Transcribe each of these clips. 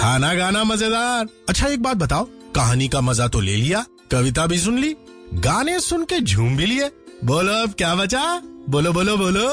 खाना गाना मजेदार। अच्छा एक बात बताओ, कहानी का मजा तो ले लिया, कविता भी सुन ली, गाने सुन के झूम भी लिए, बोलो अब क्या बचा? बोलो बोलो बोलो।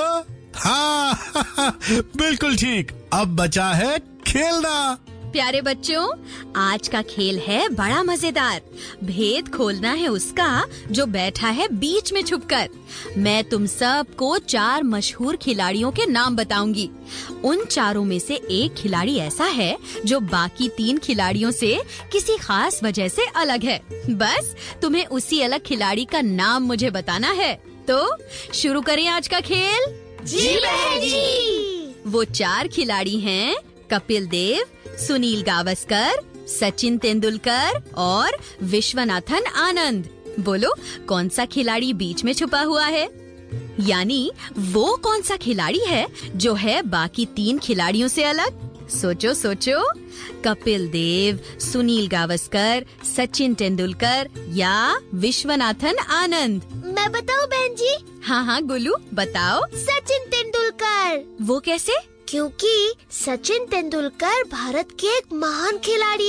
हाँ बिल्कुल ठीक, अब बचा है खेलना। प्यारे बच्चों, आज का खेल है बड़ा मजेदार। भेद खोलना है उसका जो बैठा है बीच में छुपकर। मैं तुम सबको 4 मशहूर खिलाड़ियों के नाम बताऊंगी। उन चारों में से एक खिलाड़ी ऐसा है जो बाकी 3 खिलाड़ियों से किसी खास वजह से अलग है। बस तुम्हें उसी अलग खिलाड़ी का नाम मुझे बताना है। तो शुरू करें आज का खेल। जी बहन जी। वो 4 खिलाड़ी हैं कपिल देव, सुनील गावस्कर, सचिन तेंदुलकर और विश्वनाथन आनंद। बोलो कौन सा खिलाड़ी बीच में छुपा हुआ है? यानी वो कौन सा खिलाड़ी है जो है बाकी 3 खिलाड़ियों से अलग? सोचो सोचो। कपिल देव, सुनील गावस्कर, सचिन तेंदुलकर या विश्वनाथन आनंद? मैं बताऊं बहन जी? हाँ गुल्लू बताओ। सचिन तेंदुलकर। वो कैसे? क्योंकि सचिन तेंदुलकर भारत के एक महान खिलाड़ी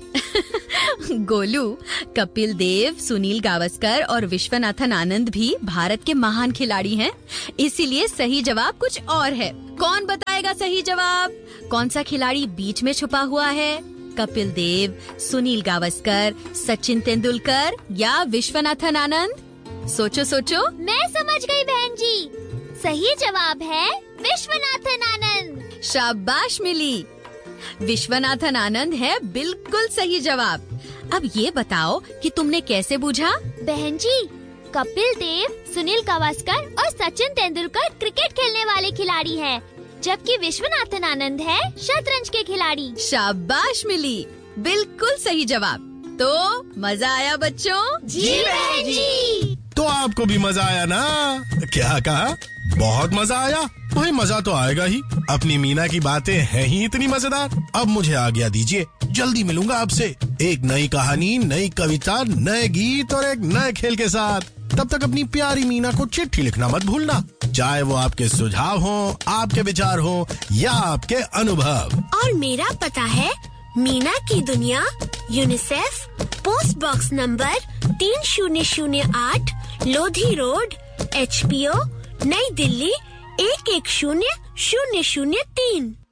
हैं। गोलू, कपिल देव, सुनील गावस्कर और विश्वनाथन आनंद भी भारत के महान खिलाड़ी हैं। इसीलिए सही जवाब कुछ और है। कौन बताएगा सही जवाब? कौन सा खिलाड़ी बीच में छुपा हुआ है? कपिल देव, सुनील गावस्कर, सचिन तेंदुलकर या विश्वनाथन आनंद? सोचो सोचो। मैं समझ गई बहन जी। सही जवाब है विश्वनाथन आनंद। शाबाश मिली। विश्वनाथन आनंद है बिल्कुल सही जवाब। अब ये बताओ कि तुमने कैसे बूझा? बहन जी, कपिल देव, सुनील गावस्कर और सचिन तेंदुलकर क्रिकेट खेलने वाले खिलाड़ी हैं, जबकि विश्वनाथन आनंद है शतरंज के खिलाड़ी। शाबाश मिली, बिल्कुल सही जवाब। तो मजा आया बच्चों? जी बहन जी। तो आपको भी मजा आया ना? क्या कहा? बहुत मजा आया? वही मजा तो आएगा ही। अपनी मीना की बातें हैं ही इतनी मजेदार। अब मुझे आज्ञा दीजिए, जल्दी मिलूंगा आपसे एक नई कहानी, नई कविता, नए गीत और एक नए खेल के साथ। तब तक अपनी प्यारी मीना को चिट्ठी लिखना मत भूलना, चाहे वो आपके सुझाव हो, आपके विचार हो या आपके अनुभव। और मेरा पता है मीना की दुनिया, UNICEF, post box number 3008, Lodhi road, HPO, नई दिल्ली 11003।